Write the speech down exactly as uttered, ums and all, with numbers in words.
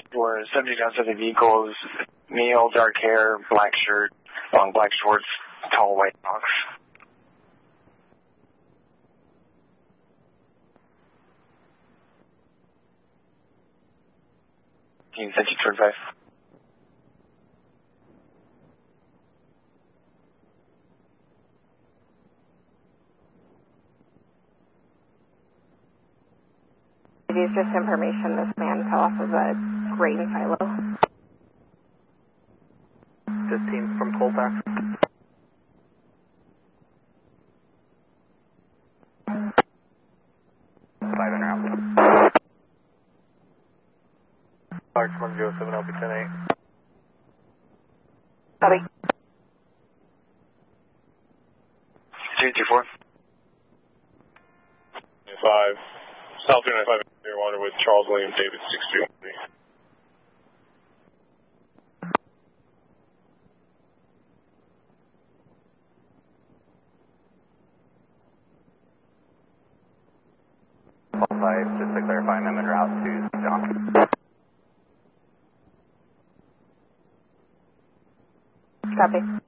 For subject outside the vehicle is male, dark hair, black shirt, long black shorts, tall white box. Can you send you towards five? It is just information. This man fell off of a grain silo. fifteen from Colfax. Five in route. Clark's one zero seven, L P ten eight. Copy. Two two four. Five. South two ninety-five near water with Charles William David six two. Five, just to clarify, I'm en route to Saint John. Copy.